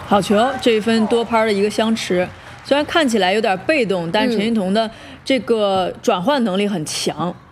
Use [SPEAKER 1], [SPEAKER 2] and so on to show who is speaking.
[SPEAKER 1] 好球，这一分多拍的一个相持，虽然看起来有点被动，但陈欣彤的这个转换能力很强。